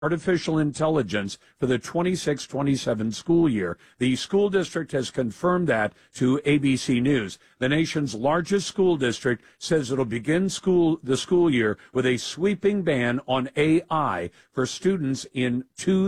artificial intelligence for the 26-27 school year. The school district has confirmed that to ABC News. The nation's largest school district says it'll begin the school year with a sweeping ban on AI for students in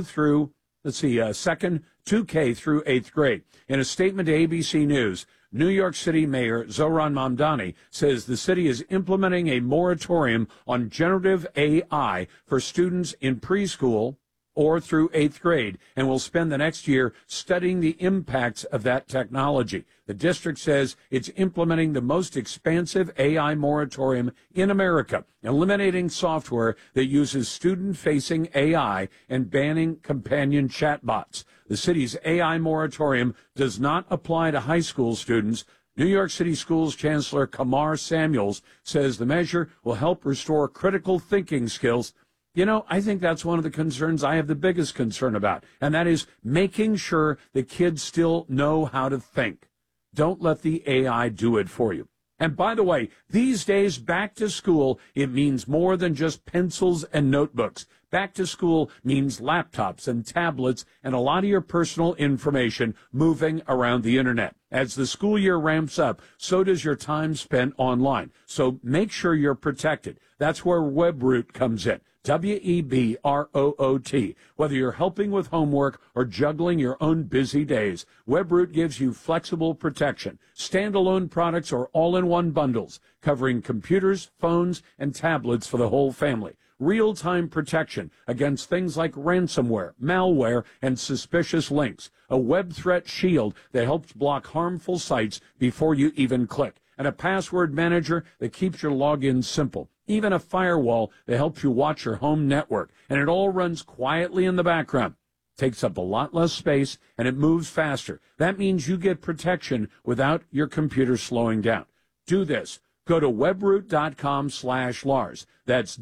2K through 8th grade. In a statement to ABC News, New York City Mayor Zohran Mamdani says the city is implementing a moratorium on generative AI for students in preschool or through 8th grade and will spend the next year studying the impacts of that technology. The district says it's implementing the most expansive AI moratorium in America, eliminating software that uses student-facing AI and banning companion chatbots. The city's AI moratorium does not apply to high school students. New York City Schools Chancellor Kamar Samuels says the measure will help restore critical thinking skills. You know, I think that's one of the concerns I have the biggest concern about, and that is making sure the kids still know how to think. Don't let the AI do it for you. And by the way, these days, back to school, it means more than just pencils and notebooks. Back to school means laptops and tablets and a lot of your personal information moving around the internet. As the school year ramps up, so does your time spent online. So make sure you're protected. That's where WebRoot comes in. WEBROOT. Whether you're helping with homework or juggling your own busy days, WebRoot gives you flexible protection. Standalone products or all-in-one bundles covering computers, phones, and tablets for the whole family. Real-time protection against things like ransomware, malware, and suspicious links. A web threat shield that helps block harmful sites before you even click. And a password manager that keeps your login simple. Even a firewall that helps you watch your home network. And it all runs quietly in the background. Takes up a lot less space, and it moves faster. That means you get protection without your computer slowing down. Do this. Go to webroot.com/Lars. That's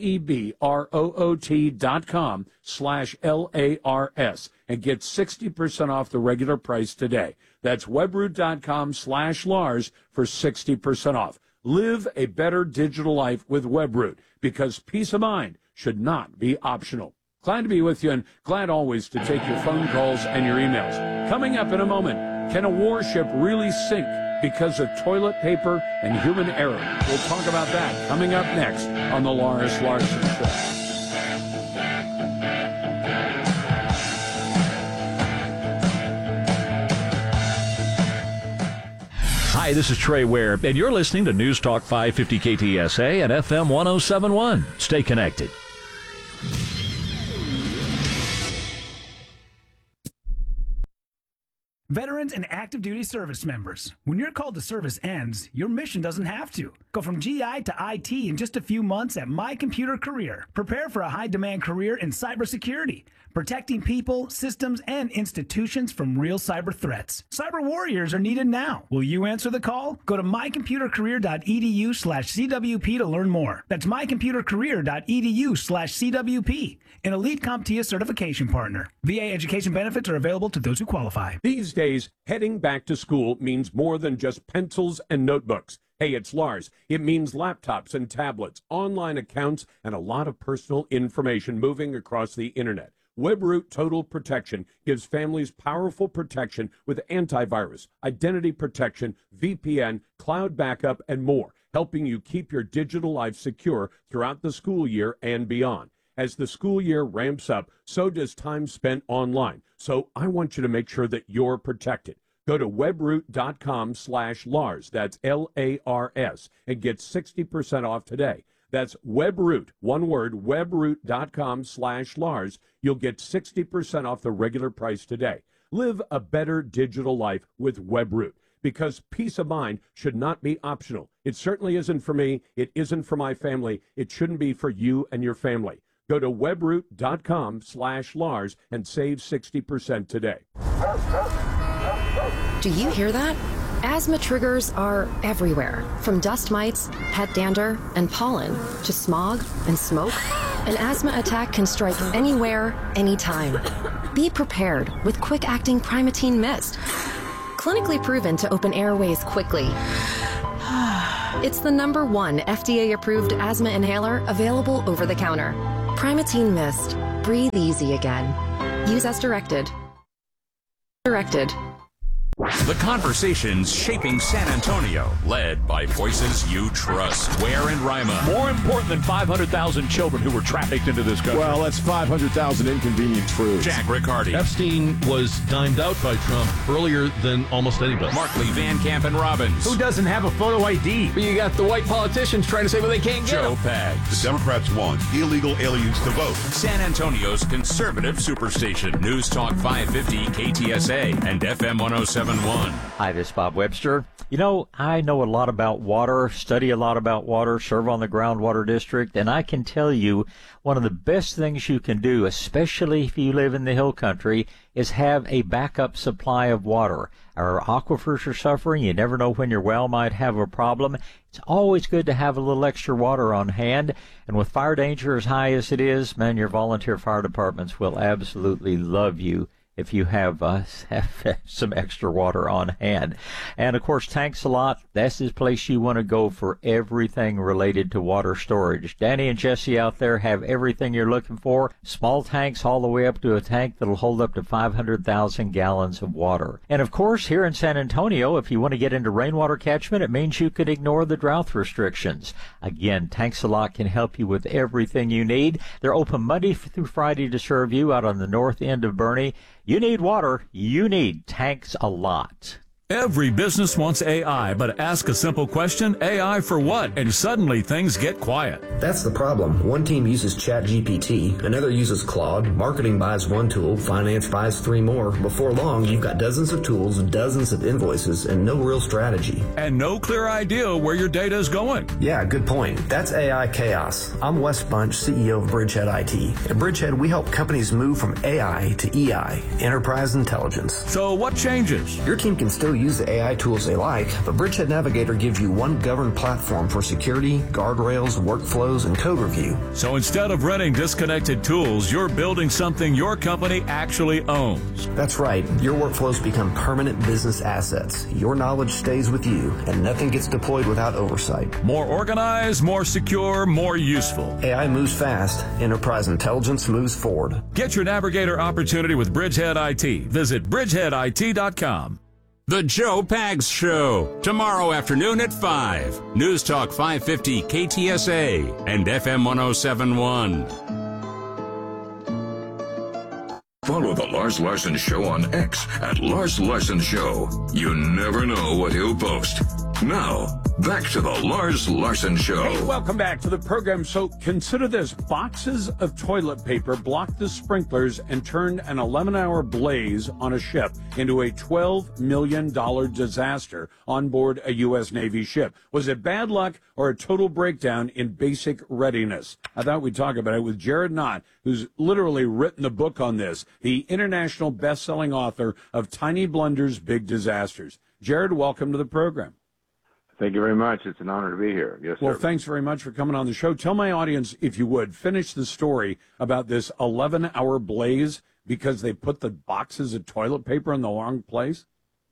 WEBROOT.com/LARS and get 60% off the regular price today. That's webroot.com/Lars for 60% off. Live a better digital life with WebRoot, because peace of mind should not be optional. Glad to be with you, and glad always to take your phone calls and your emails. Coming up in a moment, can a warship really sink because of toilet paper and human error? We'll talk about that coming up next on the Lars Larson Show. Hi, this is Trey Ware, and you're listening to News Talk 550 KTSA and FM 1071. Stay connected. Veterans and active duty service members, when your call to service ends, your mission doesn't have to. Go from GI to IT in just a few months at My Computer Career. Prepare for a high-demand career in cybersecurity, protecting people, systems, and institutions from real cyber threats. Cyber warriors are needed now. Will you answer the call? Go to mycomputercareer.edu/CWP to learn more. That's mycomputercareer.edu/CWP. An elite CompTIA certification partner. VA education benefits are available to those who qualify. These days, heading back to school means more than just pencils and notebooks. Hey, it's Lars. It means laptops and tablets, online accounts, and a lot of personal information moving across the internet. WebRoot Total Protection gives families powerful protection with antivirus, identity protection, VPN, cloud backup, and more, helping you keep your digital life secure throughout the school year and beyond. As the school year ramps up, so does time spent online. So I want you to make sure that you're protected. Go to webroot.com/Lars, that's LARS, and get 60% off today. That's WebRoot, one word, webroot.com/Lars. You'll get 60% off the regular price today. Live a better digital life with WebRoot, because peace of mind should not be optional. It certainly isn't for me. It isn't for my family. It shouldn't be for you and your family. Go to webroot.com/Lars and save 60% today. Do you hear that? Asthma triggers are everywhere, from dust mites, pet dander, and pollen, to smog and smoke. An asthma attack can strike anywhere, anytime. Be prepared with quick-acting Primatene Mist. Clinically proven to open airways quickly. It's the #1 FDA-approved asthma inhaler available over the counter. Primatene Mist. Breathe easy again. Use as directed. Directed. The conversations shaping San Antonio, led by voices you trust. Ware and Rima. More important than 500,000 children who were trafficked into this country. Well, that's 500,000 inconvenient truths. Jack Riccardi. Epstein was dimed out by Trump earlier than almost anybody. Markley, Van Camp, and Robbins. Who doesn't have a photo ID? But you got the white politicians trying to say, well, they can't get Joe them. Pags. The Democrats want illegal aliens to vote. San Antonio's conservative superstation. News Talk 550 KTSA and FM 1071. Hi, this is Bob Webster. You know, I know a lot about water, study a lot about water, serve on the groundwater district, and I can tell you one of the best things you can do, especially if you live in the hill country, is have a backup supply of water. Our aquifers are suffering. You never know when your well might have a problem. It's always good to have a little extra water on hand. And with fire danger as high as it is, man, your volunteer fire departments will absolutely love you if you have some extra water on hand. And, of course, Tanks a Lot, that's the place you want to go for everything related to water storage. Danny and Jesse out there have everything you're looking for. Small tanks all the way up to a tank that'll hold up to 500,000 gallons of water. And, of course, here in San Antonio, if you want to get into rainwater catchment, it means you could ignore the drought restrictions. Again, Tanks a Lot can help you with everything you need. They're open Monday through Friday to serve you out on the north end of Boerne. You need water. You need Tanks a Lot. Every business wants AI, but ask a simple question, AI for what? And suddenly things get quiet. That's the problem. One team uses ChatGPT, another uses Claude, marketing buys one tool, finance buys 3 more. Before long, you've got dozens of tools, dozens of invoices, and no real strategy. And no clear idea where your data is going. Yeah, good point. That's AI chaos. I'm Wes Bunch, CEO of Bridgehead IT. At Bridgehead, we help companies move from AI to EI, Enterprise Intelligence. So what changes? Your team can still use the AI tools they like, but Bridgehead Navigator gives you one governed platform for security, guardrails, workflows, and code review. So instead of renting disconnected tools, you're building something your company actually owns. That's right. Your workflows become permanent business assets. Your knowledge stays with you, and nothing gets deployed without oversight. More organized, more secure, more useful. AI moves fast. Enterprise Intelligence moves forward. Get your Navigator opportunity with Bridgehead IT. Visit bridgeheadit.com. The Joe Pags Show, tomorrow afternoon at 5. News Talk 550 KTSA and FM 1071. Follow The Lars Larson Show on X at Lars Larson Show. You never know what he'll post. Now, back to The Lars Larson Show. Hey, welcome back to the program. So consider this. Boxes of toilet paper blocked the sprinklers and turned an 11-hour blaze on a ship into a $12 million disaster on board a U.S. Navy ship. Was it bad luck or a total breakdown in basic readiness? I thought we'd talk about it with Jared Knott, who's literally written the book on this, the international best-selling author of Tiny Blunders, Big Disasters. Jared, welcome to the program. Thank you very much. It's an honor to be here. Yes, sir. Well, thanks very much for coming on the show. Tell my audience, if you would, finish the story about this 11-hour blaze because they put the boxes of toilet paper in the wrong place.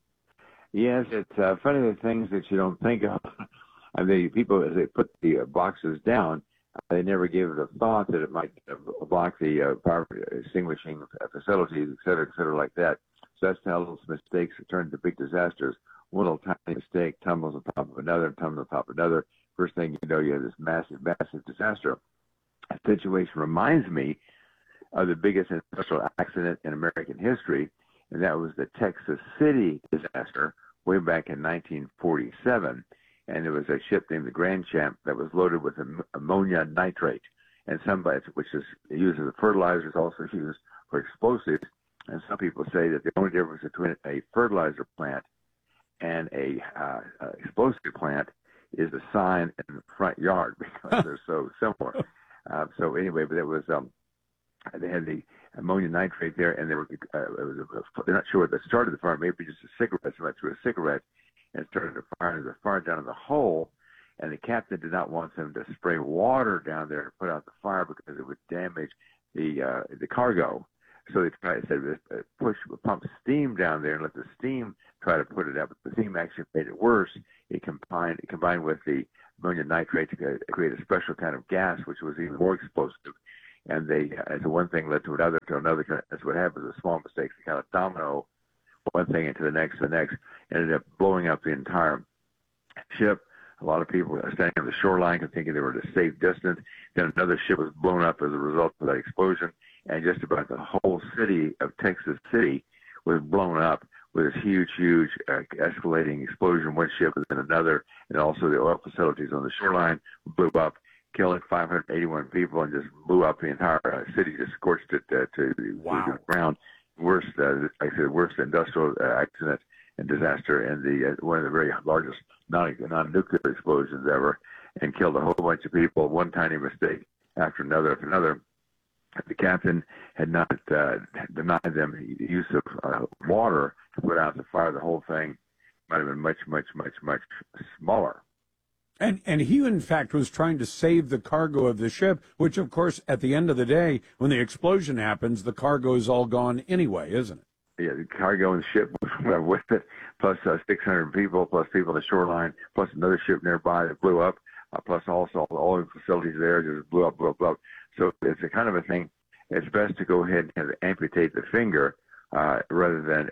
Yes, it's funny the things that you don't think of. I mean, people, as they put the boxes down, they never give it a thought that it might block the fire extinguishing facilities, et cetera, like that. So that's how little mistakes turn into big disasters. One little tiny mistake tumbles on top of another, tumbles on top of another. First thing you know, you have this massive, massive disaster. That situation reminds me of the biggest industrial accident in American history, and that was the Texas City disaster way back in 1947. And there was a ship named the Grand Champ that was loaded with ammonia nitrate, and somebody, which is used as a fertilizer, is also used for explosives. And some people say that the only difference between a fertilizer plant and a explosive plant is the sign in the front yard because they're so similar. So anyway, but it was they had the ammonia nitrate there, and they were they're not sure what started the fire. Maybe just a cigarette. Somebody threw a cigarette and started a fire. There's a fire down in the hole, and the captain did not want them to spray water down there to put out the fire because it would damage the cargo. So they said pump steam down there and let the steam try to put it out. But the steam actually made it worse. It combined with the ammonia nitrate to create a special kind of gas, which was even more explosive. and they, as one thing led to another, That's what happens with small mistakes. They kind of domino one thing into the next, ended up blowing up the entire ship. A lot of people were standing on the shoreline thinking they were at a safe distance. Then another ship was blown up as a result of that explosion, and just about the whole city of Texas City was blown up with this huge escalating explosion. One ship and then another, and also the oil facilities on the shoreline blew up, killing 581 people, and just blew up the entire city, just scorched it to the ground. Worst industrial accident and disaster, and one of the very largest non-nuclear explosions ever, and killed a whole bunch of people. One tiny mistake after another. If the captain had not denied them the use of water to put out the fire, the whole thing might have been much smaller. And he, in fact, was trying to save the cargo of the ship, which, of course, at the end of the day, when the explosion happens, the cargo is all gone anyway, isn't it? Yeah, the cargo and the ship with it, plus 600 people, plus people on the shoreline, plus another ship nearby that blew up, plus also all the facilities there just blew up. So it's a kind of a thing. It's best to go ahead and amputate the finger rather than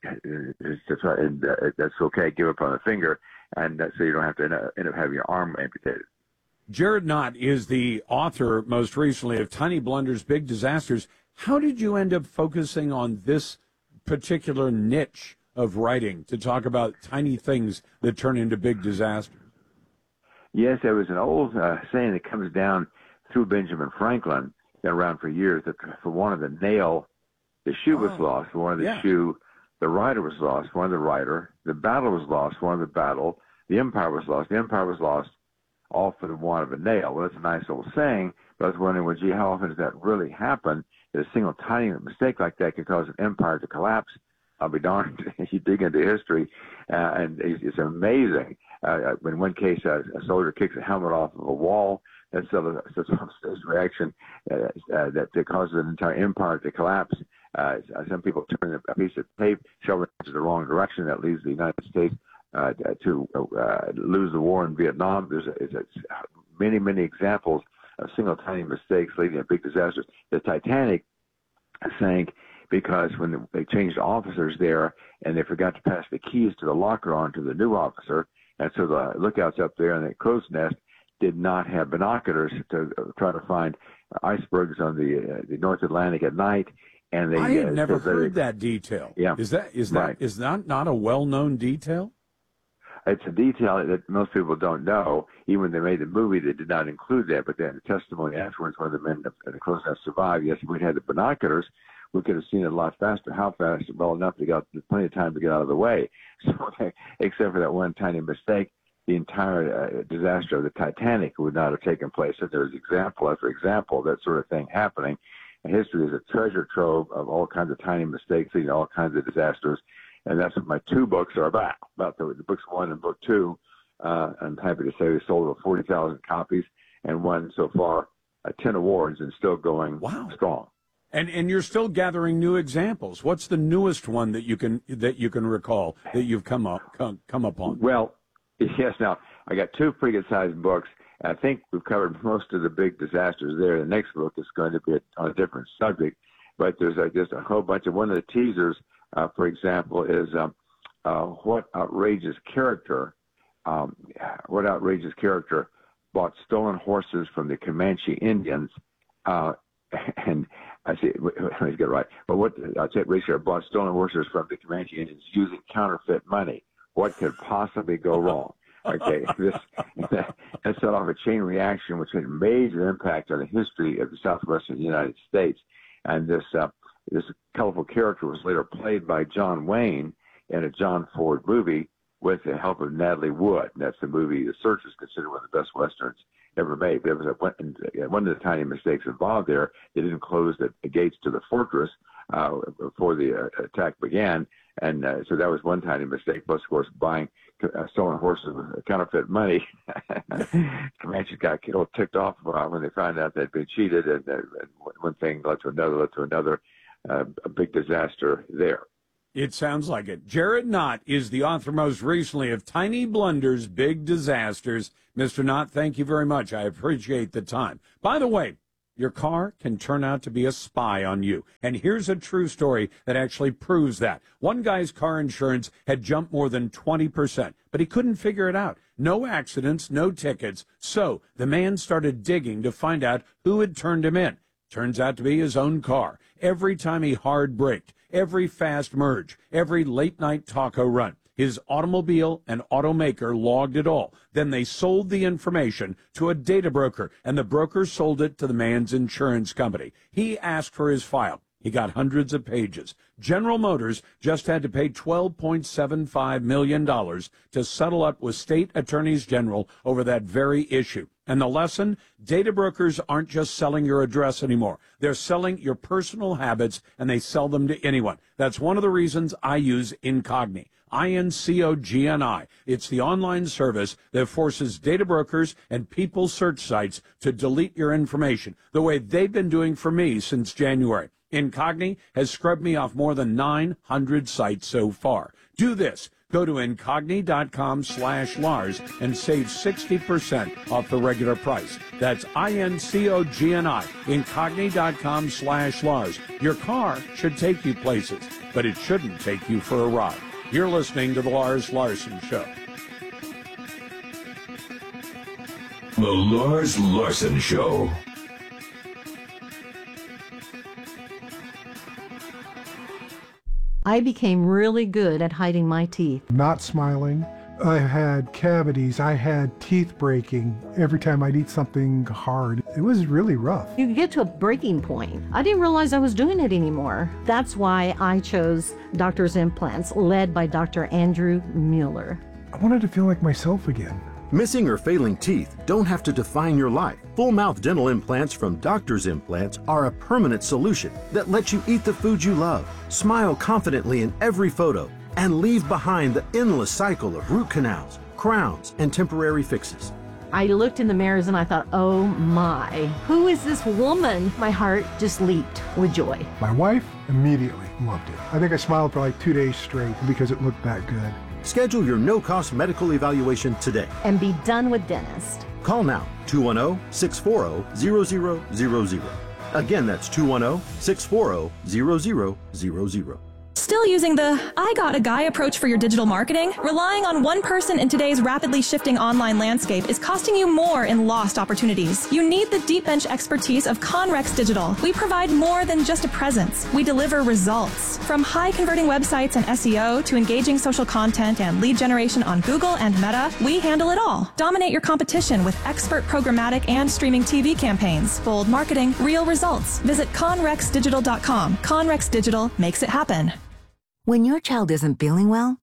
that's okay. Give up on the finger, and so you don't have to end up having your arm amputated. Jared Knott is the author, most recently, of Tiny Blunders, Big Disasters. How did you end up focusing on this particular niche of writing to talk about tiny things that turn into big disasters? Yes, there was an old saying that comes down through Benjamin Franklin, been around for years, that for one of the nail, the shoe was lost. For one of the shoe, the rider was lost. For one of the rider, the battle was lost. For one of the battle, the empire was lost. The empire was lost, all for the want of a nail. Well, that's a nice old saying, but I was wondering, well, gee, how often does that really happen? That a single tiny mistake like that could cause an empire to collapse. I'll be darned. You dig into history, and it's amazing. In one case, a soldier kicks a helmet off of a wall. That's a stage reaction that causes an entire empire to collapse. Some people turn a piece of tape, shove it into the wrong direction. That leads the United States to lose the war in Vietnam. There's many examples of single tiny mistakes leading to big disasters. The Titanic sank because when they changed officers there and they forgot to pass the keys to the locker on to the new officer, and so the lookouts up there in the crow's nest did not have binoculars to try to find icebergs on the North Atlantic at night. And they, I had never heard that detail. Yeah, is that not a well-known detail? It's a detail that most people don't know. Even when they made the movie, they did not include that. But then the testimony afterwards, one of the men at the crow's nest survived. Yes, if we'd had the binoculars, we could have seen it a lot faster. How fast? Well enough to get plenty of time to get out of the way. So, except for that one tiny mistake, the entire disaster of the Titanic would not have taken place. So there's example after example of that sort of thing happening. And history is a treasure trove of all kinds of tiny mistakes leading to all kinds of disasters. And that's what my two books are about the books 1 and book 2. I'm happy to say we sold over 40,000 copies and won so far 10 awards and still going strong. And you're still gathering new examples. What's the newest one that you can recall that you've come upon? Well, yes. Now I got 2 pretty good-sized books. I think we've covered most of the big disasters there. The next book is going to be on a different subject, but there's just a whole bunch of one of the teasers. For example, is what outrageous character bought stolen horses from the Comanche Indians, and I see. Let me get it right. But I'll take Richard bought stolen horses from the Comanche Indians using counterfeit money. What could possibly go wrong? Okay, that set off a chain reaction, which had a major impact on the history of the southwestern United States. And this colorful character was later played by John Wayne in a John Ford movie with the help of Natalie Wood. And that's the movie The Search is considered one of the best westerns ever made. There was one of the tiny mistakes involved there. They didn't close the gates to the fortress before the attack began. And so that was one tiny mistake. Plus, of course, buying stolen horses with counterfeit money. Comanches got ticked off when they found out they'd been cheated. And one thing led to another. A big disaster there. It sounds like it. Jared Knott is the author most recently of Tiny Blunders, Big Disasters. Mr. Knott, thank you very much. I appreciate the time. By the way, your car can turn out to be a spy on you. And here's a true story that actually proves that. One guy's car insurance had jumped more than 20%, but he couldn't figure it out. No accidents, no tickets. So the man started digging to find out who had turned him in. Turns out to be his own car. Every time he hard braked, every fast merge, every late night taco run, his automobile and automaker logged it all. Then they sold the information to a data broker, and the broker sold it to the man's insurance company. He asked for his file. He got hundreds of pages. General Motors just had to pay $12.75 million to settle up with state attorneys general over that very issue. And the lesson? Data brokers aren't just selling your address anymore. They're selling your personal habits, and they sell them to anyone. That's one of the reasons I use Incogni. INCOGNI. It's the online service that forces data brokers and people search sites to delete your information, the way they've been doing for me since January. Incogni has scrubbed me off more than 900 sites so far. Do this. Go to Incogni.com/Lars and save 60% off the regular price. That's INCOGNI. Incogni.com/Lars. Your car should take you places, but it shouldn't take you for a ride. You're listening to The Lars Larson Show. The Lars Larson Show. I became really good at hiding my teeth. Not smiling. I had cavities. I had teeth breaking every time I'd eat something hard. It was really rough. You get to a breaking point. I didn't realize I was doing it anymore. That's why I chose Doctor's Implants, led by Dr. Andrew Mueller. I wanted to feel like myself again. Missing or failing teeth don't have to define your life. Full mouth dental implants from Doctor's Implants are a permanent solution that lets you eat the food you love, smile confidently in every photo, and leave behind the endless cycle of root canals, crowns, and temporary fixes. I looked in the mirrors and I thought, oh my, who is this woman? My heart just leaped with joy. My wife immediately loved it. I think I smiled for like 2 days straight because it looked that good. Schedule your no-cost medical evaluation today. And be done with dentist. Call now, 210-640-0000. Again, that's 210-640-0000. Still using the I got a guy approach for your digital marketing? Relying on one person in today's rapidly shifting online landscape is costing you more in lost opportunities. You need the deep bench expertise of Conrex Digital. We provide more than just a presence. We deliver results. From high converting websites and SEO to engaging social content and lead generation on Google and Meta, we handle it all. Dominate your competition with expert programmatic and streaming TV campaigns. Bold marketing, real results. Visit conrexdigital.com. Conrex Digital makes it happen. When your child isn't feeling well,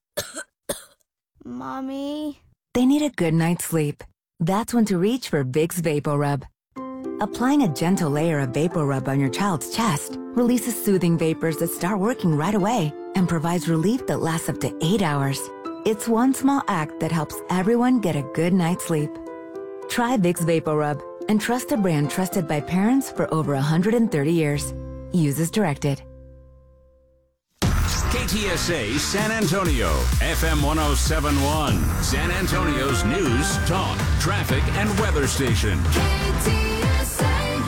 Mommy, they need a good night's sleep. That's when to reach for Vicks VapoRub. Applying a gentle layer of VapoRub on your child's chest releases soothing vapors that start working right away and provides relief that lasts up to 8 hours. It's one small act that helps everyone get a good night's sleep. Try Vicks VapoRub and trust a brand trusted by parents for over 130 years. Use as directed. KTSA San Antonio, FM 1071, San Antonio's news, talk, traffic, and weather station. KTSA.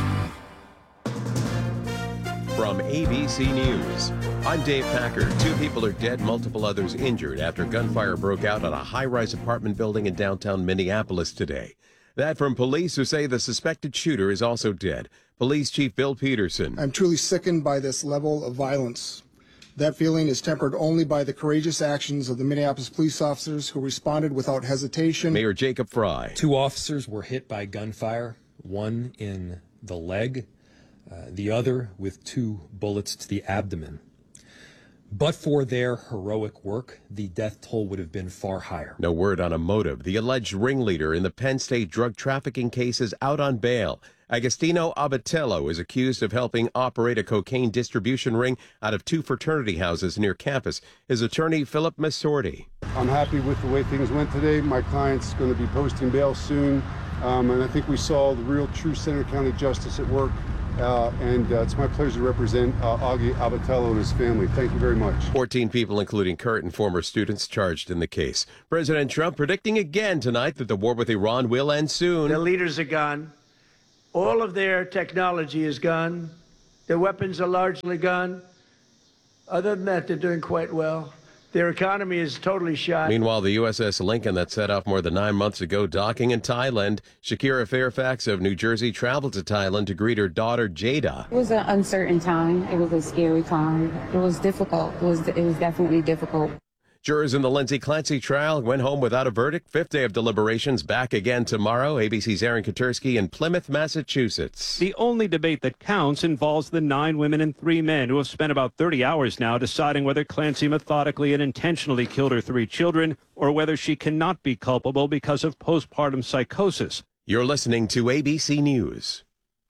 From ABC News, I'm Dave Packer. 2 people are dead, multiple others injured after gunfire broke out on a high-rise apartment building in downtown Minneapolis today. That from police who say the suspected shooter is also dead. Police Chief Bill Peterson. I'm truly sickened by this level of violence. That feeling is tempered only by the courageous actions of the Minneapolis police officers who responded without hesitation. Mayor Jacob Fry. 2 officers were hit by gunfire, one in the leg, the other with 2 bullets to the abdomen. But for their heroic work, the death toll would have been far higher. No word on a motive. The alleged ringleader in the Penn State drug trafficking case is out on bail. Agostino Abatello is accused of helping operate a cocaine distribution ring out of 2 fraternity houses near campus. His attorney, Philip Massorti. I'm happy with the way things went today. My client's going to be posting bail soon, and I think we saw the real true Senator County justice at work. And it's my pleasure to represent Augie Abatello and his family. Thank you very much. 14 people, including current and former students, charged in the case. President Trump predicting again tonight that the war with Iran will end soon. The leaders are gone. All of their technology is gone. Their weapons are largely gone. Other than that, they're doing quite well. Their economy is totally shot. Meanwhile, the USS Lincoln that set off more than 9 months ago docking in Thailand. Shakira Fairfax of New Jersey traveled to Thailand to greet her daughter, Jada. It was an uncertain time. It was a scary time. It was difficult. It was definitely difficult. Jurors in the Lindsay Clancy trial went home without a verdict. Fifth day of deliberations back again tomorrow. ABC's Aaron Katersky in Plymouth, Massachusetts. The only debate that counts involves the 9 women and 3 men who have spent about 30 hours now deciding whether Clancy methodically and intentionally killed her 3 children or whether she cannot be culpable because of postpartum psychosis. You're listening to ABC News.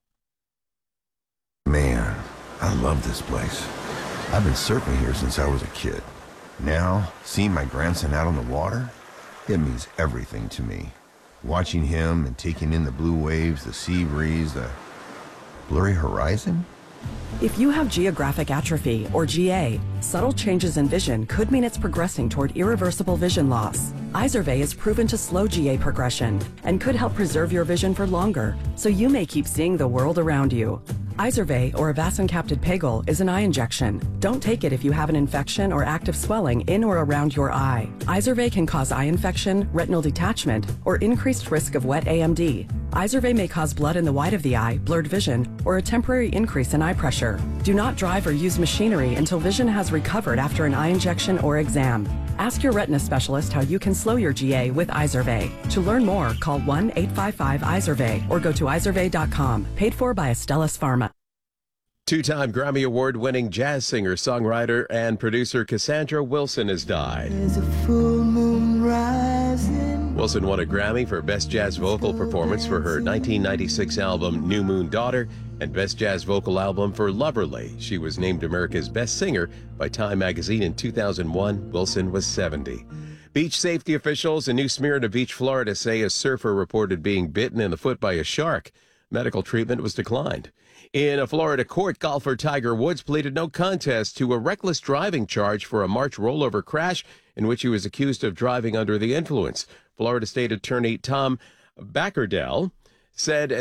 Man, I love this place. I've been surfing here since I was a kid. Now, seeing my grandson out on the water, it means everything to me. Watching him and taking in the blue waves, the sea breeze, the blurry horizon. If you have geographic atrophy, or GA, subtle changes in vision could mean it's progressing toward irreversible vision loss. Izervay is proven to slow GA progression and could help preserve your vision for longer, so you may keep seeing the world around you. Izervay, or avacincaptad pegol, is an eye injection. Don't take it if you have an infection or active swelling in or around your eye. Izervay can cause eye infection, retinal detachment, or increased risk of wet AMD. Izervay may cause blood in the white of the eye, blurred vision, or a temporary increase in eye pressure. Do not drive or use machinery until vision has recovered after an eye injection or exam. Ask your retina specialist how you can slow your GA with Izervay. To learn more, call 1-855-IZERVAY or go to izervay.com. Paid for by Astellas Pharma. 2-time Grammy Award-winning jazz singer, songwriter, and producer Cassandra Wilson has died. There's a full moon rising. Wilson won a Grammy for Best Jazz Vocal Performance for her 1996 album New Moon Daughter and Best Jazz Vocal Album for Loverly. She was named America's Best Singer by Time magazine in 2001. Wilson was 70. Beach safety officials in New Smyrna Beach, Florida say a surfer reported being bitten in the foot by a shark. Medical treatment was declined. In a Florida court, golfer Tiger Woods pleaded no contest to a reckless driving charge for a March rollover crash in which he was accused of driving under the influence. Florida State Attorney Tom Backerdell said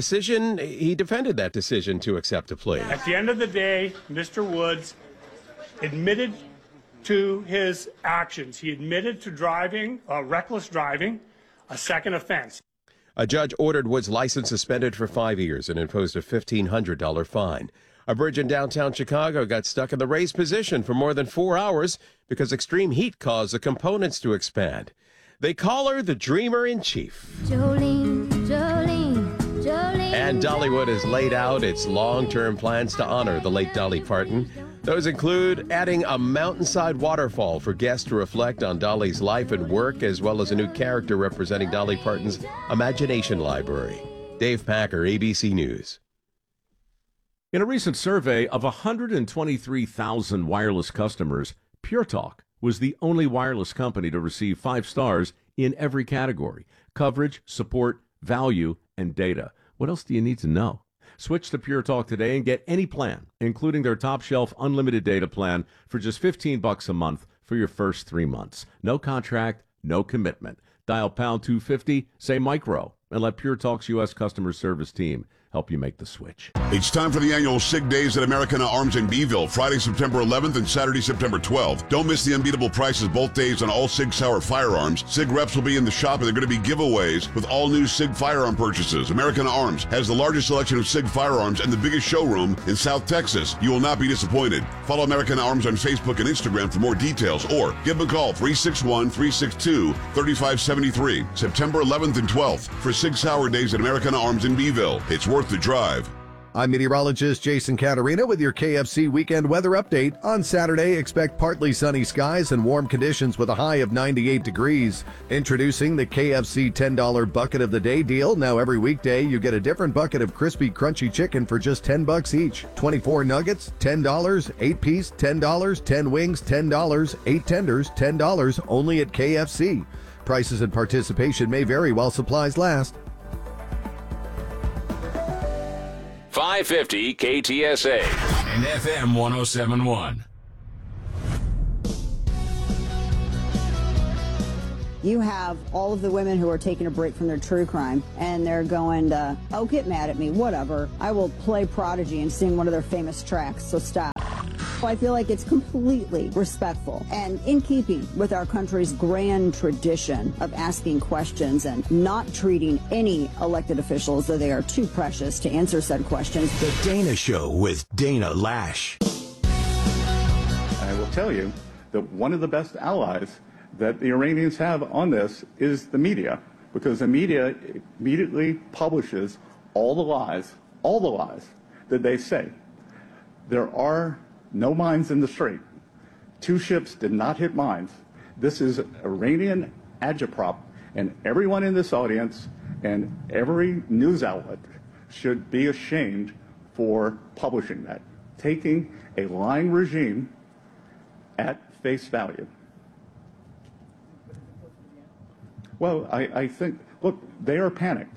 he defended that decision to accept a plea. At the end of the day, Mr. Woods admitted to his actions. He admitted to driving, reckless driving, a second offense. A judge ordered Woods' license suspended for 5 years and imposed a $1,500 fine. A bridge in downtown Chicago got stuck in the raised position for more than 4 hours because extreme heat caused the components to expand. They call her the Dreamer-in-Chief. Jolene, Jolene, Jolene. And Dollywood has laid out its long-term plans to honor the late Dolly Parton. Those include adding a mountainside waterfall for guests to reflect on Dolly's life and work, as well as a new character representing Dolly Parton's imagination library. Dave Packer, ABC News. In a recent survey of 123,000 wireless customers, Pure Talk was the only wireless company to receive 5 stars in every category: coverage, support, value, and data. What else do you need to know? Switch to Pure Talk today and get any plan, including their top shelf unlimited data plan, for just $15 a month for your first 3 months. No contract, no commitment. Dial pound 250, say micro, and let Pure Talk's U.S. customer service team help you make the switch. It's time for the annual SIG Days at Americana Arms in Beeville, Friday, September 11th and Saturday, September 12th. Don't miss the unbeatable prices both days on all SIG Sauer firearms. SIG reps will be in the shop, and they're going to be giveaways with all new SIG firearm purchases. Americana Arms has the largest selection of SIG firearms and the biggest showroom in South Texas. You will not be disappointed. Follow Americana Arms on Facebook and Instagram for more details, or give them a call, 361-362-3573. September 11th and 12th for SIG Sauer Days at Americana Arms in Beeville. It's worth the drive. I'm meteorologist Jason Caterina with your KFC weekend weather update. On Saturday, expect partly sunny skies and warm conditions with a high of 98 degrees. Introducing the KFC $10 bucket of the day deal. Now every weekday, you get a different bucket of crispy, crunchy chicken for just $10 each. 24 nuggets, $10, 8-piece, $10, 10 wings, $10, 8 tenders, $10, only at KFC. Prices and participation may vary while supplies last. 550 KTSA and FM 1071. You have all of the women who are taking a break from their true crime, and they're going to, oh, get mad at me, whatever. I will play Prodigy and sing one of their famous tracks, so stop. I feel like it's completely respectful and in keeping with our country's grand tradition of asking questions and not treating any elected officials as though they are too precious to answer said questions. The Dana Show with Dana Lash. I will tell you that one of the best allies that the Iranians have on this is the media, because the media immediately publishes all the lies that they say. There are no mines in the Strait. 2 ships did not hit mines. This is Iranian agitprop, and everyone in this audience and every news outlet should be ashamed for publishing that, taking a lying regime at face value. Well, I think, look, they are panicked.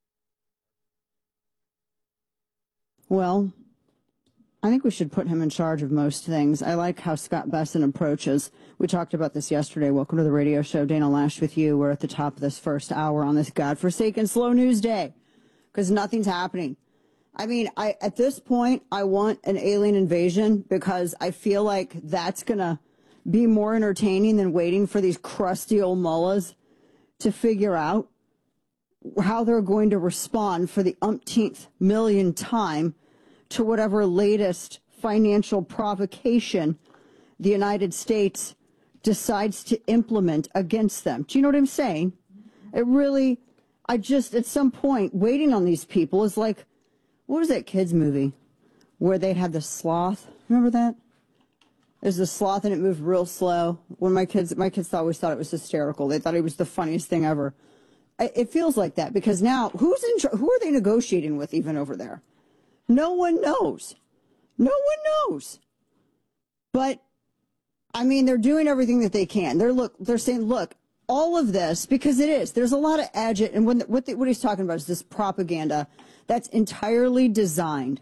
Well, I think we should put him in charge of most things. I like how Scott Besson approaches. We talked about this yesterday. Welcome to the radio show. Dana Lash with you. We're at the top of this first hour on this godforsaken slow news day because nothing's happening. I mean, at this point, I want an alien invasion because I feel like that's going to be more entertaining than waiting for these crusty old mullahs to figure out how they're going to respond for the umpteenth million time to whatever latest financial provocation the United States decides to implement against them. Do you know what I'm saying? It really, at some point, waiting on these people is like, what was that kids movie where they had the sloth? Remember that? There's the sloth and it moved real slow. When my kids always thought it was hysterical. They thought it was the funniest thing ever. It feels like that because now who are they negotiating with even over there? No one knows. No one knows. But I mean, they're doing everything that they can. They're saying, look, all of this, because it is, there's a lot of and what he's talking about is this propaganda that's entirely designed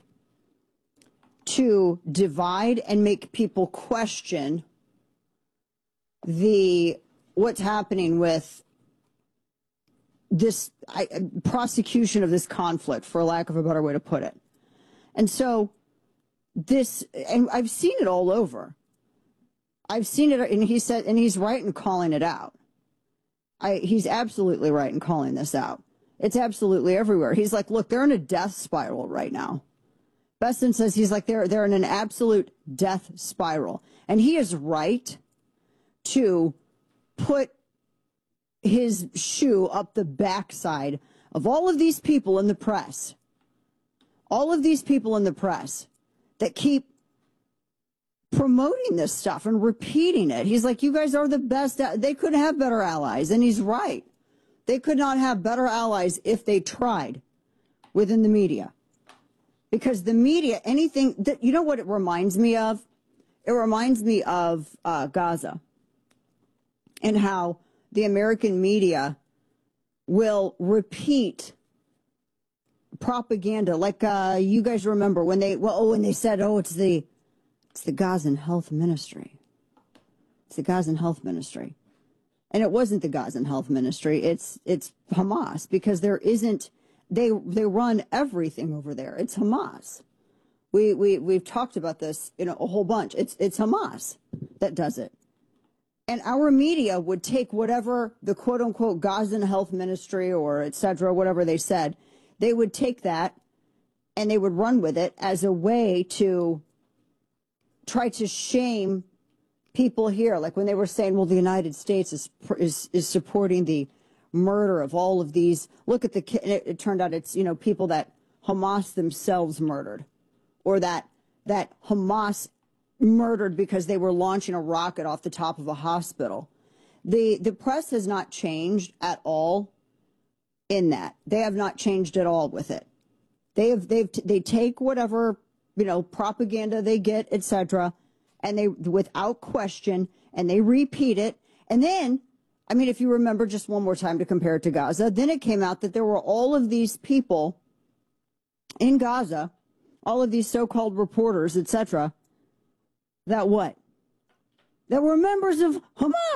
to divide and make people question what's happening with this prosecution of this conflict, for lack of a better way to put it. And so and I've seen it all over. I've seen it, and he said, and he's right in calling it out. He's absolutely right in calling this out. It's absolutely everywhere. He's like, look, they're in a death spiral right now. Besson says he's like, they're in an absolute death spiral. And he is right to put his shoe up the backside of all of these people in the press. All of these people in the press that keep promoting this stuff and repeating it. He's like, you guys are the best. They could have better allies. And he's right. They could not have better allies if they tried within the media. Because the media, anything that, you know what it reminds me of? It reminds me of Gaza and how the American media will repeat propaganda. Like you guys remember when they said, it's the Gazan Health Ministry. It's the Gazan Health Ministry. And it wasn't the Gazan Health Ministry. It's Hamas, because there isn't, they run everything over there. It's Hamas. We've talked about this, a whole bunch. It's Hamas that does it. And our media would take whatever the quote unquote Gazan Health Ministry or et cetera, whatever they said, they would take that and they would run with it as a way to try to shame people here. Like when they were saying, well, the United States is supporting the murder of all of these. Look at it turned out it's, people that Hamas themselves murdered, or that Hamas murdered because they were launching a rocket off the top of a hospital. The press has not changed at all in that. They have not changed at all with it. They take whatever, propaganda they get, etc., and they, without question, and they repeat it. And then, if you remember, just one more time to compare it to Gaza, then it came out that there were all of these people in Gaza, all of these so-called reporters, etc., that were members of Hamas.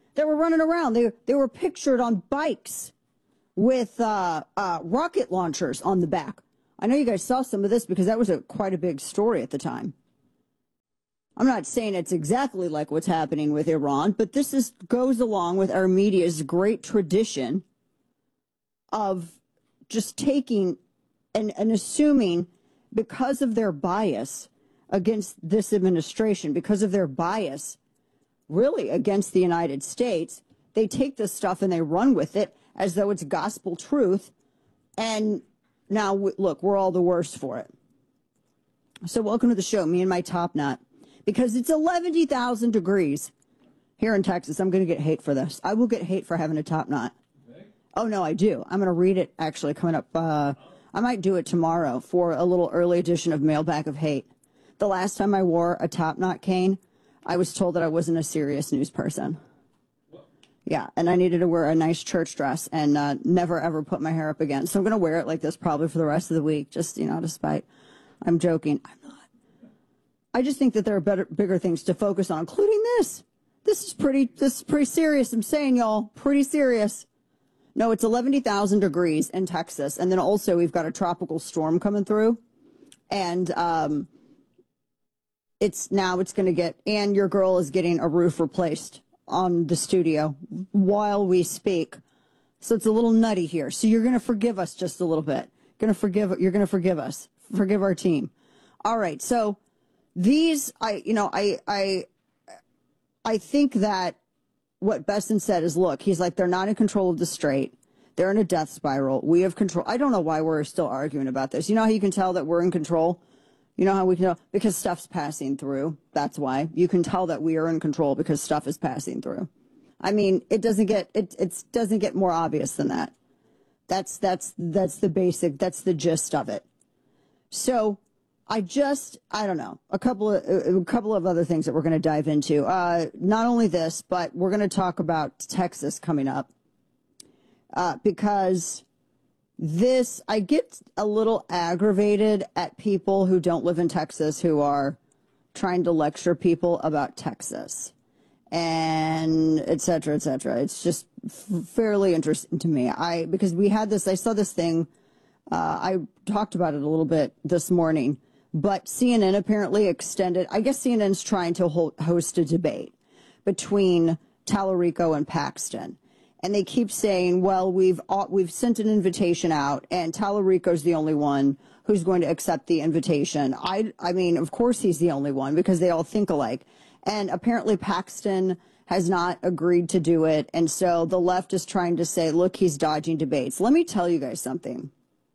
that were running around. They were pictured on bikes with rocket launchers on the back. I know you guys saw some of this because that was quite a big story at the time. I'm not saying it's exactly like what's happening with Iran, but this goes along with our media's great tradition of just taking and assuming, because of their bias against this administration, because of their bias really against the United States, they take this stuff and they run with it as though it's gospel truth. And now, look, we're all the worst for it. So welcome to the show, me and my top knot. Because it's 11,000 degrees here in Texas. I'm going to get hate for this. I will get hate for having a top knot. Okay. Oh, no, I do. I'm going to read it actually coming up. I might do it tomorrow for a little early edition of Mailbag of Hate. The last time I wore a top knot cane, I was told that I wasn't a serious news person. Yeah, and I needed to wear a nice church dress and never, ever put my hair up again. So I'm going to wear it like this probably for the rest of the week, just, despite. I'm joking. I'm not. I just think that there are bigger things to focus on, including this. This is pretty serious. I'm saying, y'all, pretty serious. No, it's 11,000 degrees in Texas. And then also we've got a tropical storm coming through. And it's going to get, and your girl is getting a roof replaced on the studio while we speak. So it's a little nutty here. So you're going to forgive us just a little bit. You're going to forgive us. Forgive our team. All right. So these, I think that what Besson said is, look, he's like, they're not in control of the strait. They're in a death spiral. We have control. I don't know why we're still arguing about this. You know how you can tell that we're in control? You know how we can tell? Because stuff's passing through. That's why. You can tell that we are in control because stuff is passing through. I mean, it doesn't get more obvious than that. That's the basic, that's the gist of it. So I don't know, a couple of other things that we're going to dive into. Not only this, but we're going to talk about Texas coming up because I get a little aggravated at people who don't live in Texas who are trying to lecture people about Texas and et cetera, et cetera. It's just fairly interesting to me. Because I saw this thing, I talked about it a little bit this morning, but CNN apparently extended, I guess CNN's trying to host a debate between Tallarico and Paxton. And they keep saying, well, we've sent an invitation out, and Tallarico's the only one who's going to accept the invitation. I mean, of course he's the only one because they all think alike. And apparently Paxton has not agreed to do it. And so the left is trying to say, look, he's dodging debates. Let me tell you guys something.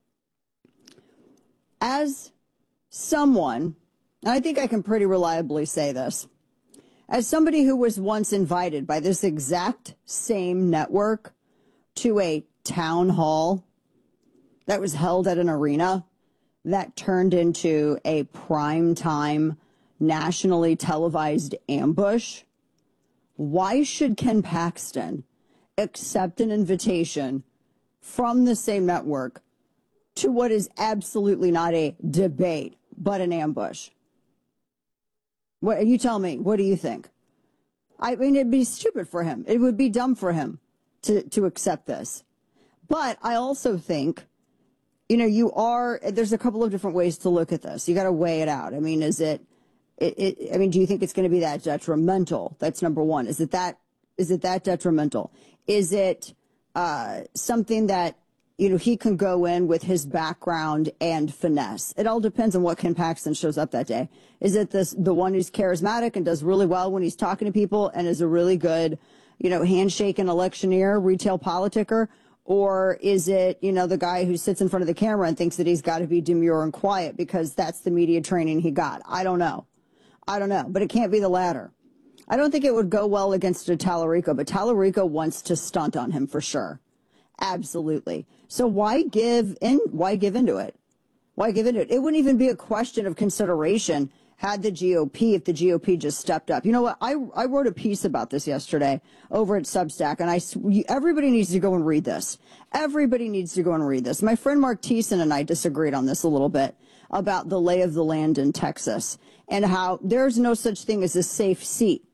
As someone, and I think I can pretty reliably say this, as somebody who was once invited by this exact same network to a town hall that was held at an arena that turned into a primetime, nationally televised ambush, why should Ken Paxton accept an invitation from the same network to what is absolutely not a debate, but an ambush? What, you tell me, what do you think? I mean, it'd be stupid for him. It would be dumb for him to accept this. But I also think, there's a couple of different ways to look at this. You got to weigh it out. I mean, do you think it's going to be that detrimental? That's number one. Is it that detrimental? Is it something that, he can go in with his background and finesse? It all depends on what Ken Paxton shows up that day. Is it the one who's charismatic and does really well when he's talking to people and is a really good, handshake and electioneer, retail politicker? Or is it, the guy who sits in front of the camera and thinks that he's got to be demure and quiet because that's the media training he got? I don't know. But it can't be the latter. I don't think it would go well against a Tallarico, but Tallarico wants to stunt on him for sure. Absolutely. So why give into it? Why give into it? It wouldn't even be a question of consideration had the GOP, if the GOP just stepped up. You know what? I wrote a piece about this yesterday over at Substack, and everybody needs to go and read this. Everybody needs to go and read this. My friend Mark Thiessen and I disagreed on this a little bit about the lay of the land in Texas and how there's no such thing as a safe seat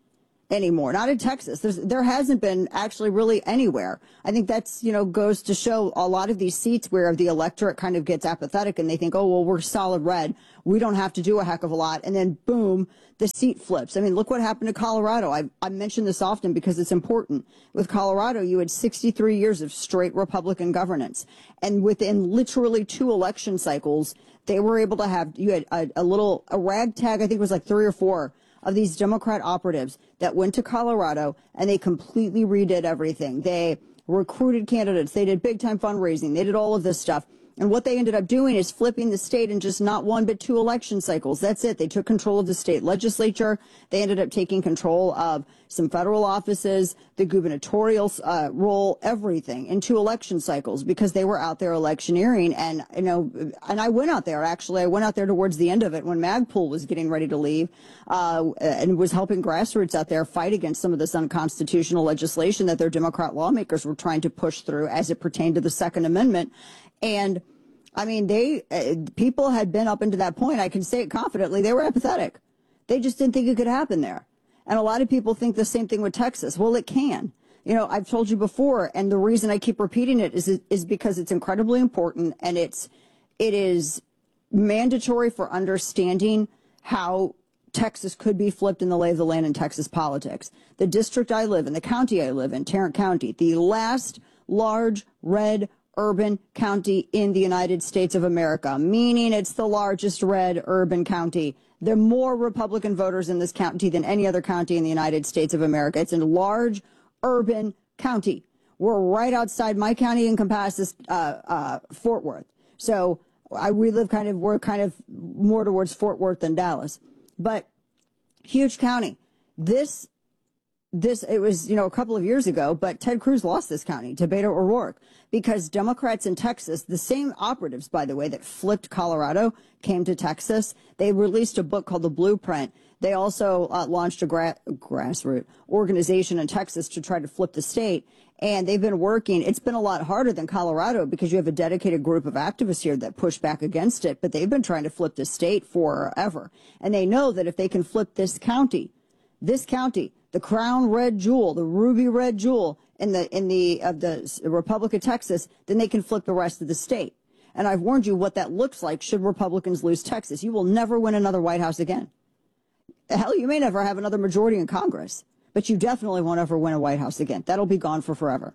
anymore. Not in Texas. There hasn't been actually really anywhere. I think that's, goes to show a lot of these seats where the electorate kind of gets apathetic and they think, oh, well, we're solid red. We don't have to do a heck of a lot. And then boom, the seat flips. I mean, look what happened to Colorado. I mention this often because it's important. With Colorado, you had 63 years of straight Republican governance. And within literally 2 election cycles, they were able to have, you had a ragtag, I think it was like 3 or 4 of these Democrat operatives that went to Colorado and they completely redid everything. They recruited candidates. They did big time fundraising. They did all of this stuff. And what they ended up doing is flipping the state in just not 1, but 2 election cycles. That's it. They took control of the state legislature. They ended up taking control of some federal offices, the gubernatorial role, everything in 2 election cycles because they were out there electioneering. And, and I went out there, actually. I went out there towards the end of it when Magpul was getting ready to leave and was helping grassroots out there fight against some of this unconstitutional legislation that their Democrat lawmakers were trying to push through as it pertained to the Second Amendment. And I mean, people had been up into that point. I can say it confidently. They were apathetic. They just didn't think it could happen there. And a lot of people think the same thing with Texas. Well, it can. I've told you before, and the reason I keep repeating it is because it's incredibly important, and it is mandatory for understanding how Texas could be flipped in the lay of the land in Texas politics. The district I live in, the county I live in, Tarrant County, the last large red urban county in the United States of America, meaning it's the largest red urban county. There are more Republican voters in this county than any other county in the United States of America. It's a large urban county. We're right outside my county encompasses Fort Worth. So we're kind of more towards Fort Worth than Dallas, but huge county. This it was, a couple of years ago, but Ted Cruz lost this county to Beto O'Rourke because Democrats in Texas, the same operatives, by the way, that flipped Colorado came to Texas. They released a book called The Blueprint. They also launched a grassroots organization in Texas to try to flip the state. And they've been working. It's been a lot harder than Colorado because you have a dedicated group of activists here that push back against it. But they've been trying to flip the state forever. And they know that if they can flip this county, the crown red jewel, the ruby red jewel in the Republic of Texas, then they can flip the rest of the state. And I've warned you what that looks like should Republicans lose Texas. You will never win another White House again. Hell, you may never have another majority in Congress, but you definitely won't ever win a White House again. That'll be gone for forever.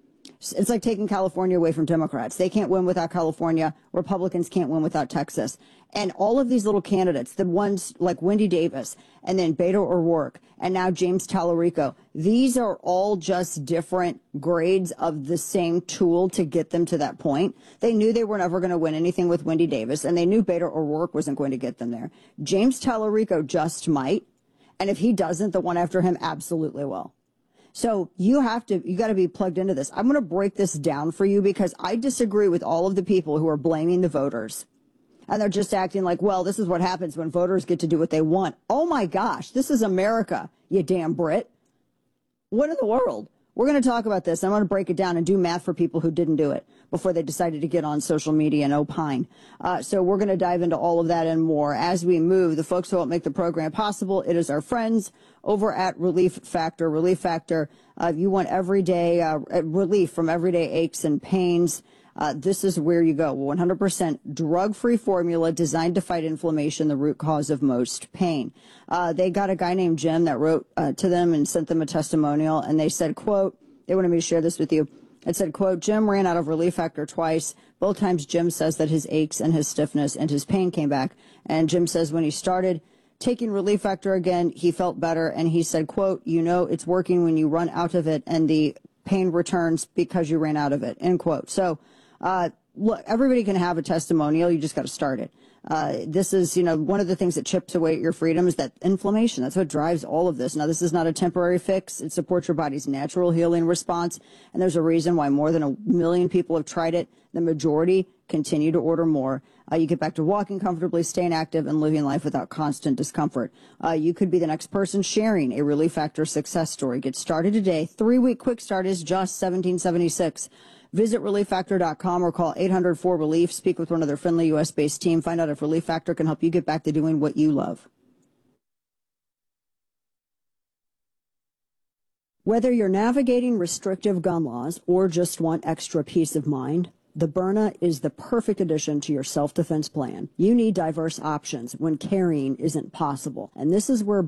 It's like taking California away from Democrats. They can't win without California. Republicans can't win without Texas. And all of these little candidates, the ones like Wendy Davis and then Beto O'Rourke and now James Tallarico, these are all just different grades of the same tool to get them to that point. They knew they were never going to win anything with Wendy Davis, and they knew Beto O'Rourke wasn't going to get them there. James Tallarico just might. And if he doesn't, the one after him absolutely will. So you got to be plugged into this. I'm going to break this down for you because I disagree with all of the people who are blaming the voters. And they're just acting like, well, this is what happens when voters get to do what they want. Oh my gosh, this is America, you damn Brit. What in the world? We're going to talk about this. I'm going to break it down and do math for people who didn't do it before they decided to get on social media and opine. So we're going to dive into all of that and more as we move. The folks who help make the program possible, it is our friends over at Relief Factor. Relief Factor, if you want everyday relief from everyday aches and pains, this is where you go. 100% drug-free formula designed to fight inflammation, the root cause of most pain. They got a guy named Jim that wrote to them and sent them a testimonial, and they said, quote, they wanted me to share this with you. It said, quote, Jim ran out of Relief Factor twice. Both times Jim says that his aches and his stiffness and his pain came back. And Jim says when he started taking Relief Factor again, he felt better. And he said, quote, it's working when you run out of it and the pain returns because you ran out of it, end quote. So, look, everybody can have a testimonial. You just got to start it. This is, one of the things that chips away at your freedom is that inflammation. That's what drives all of this. Now, this is not a temporary fix. It supports your body's natural healing response. And there's a reason why more than 1 million people have tried it. The majority continue to order more. You get back to walking comfortably, staying active, and living life without constant discomfort. You could be the next person sharing a Relief Factor success story. Get started today. 3-week quick start is just $17.76. Visit ReliefFactor.com or call 800-4RELIEF. Speak with one of their friendly U.S.-based team. Find out if Relief Factor can help you get back to doing what you love. Whether you're navigating restrictive gun laws or just want extra peace of mind, the Byrna is the perfect addition to your self-defense plan. You need diverse options when carrying isn't possible, and this is where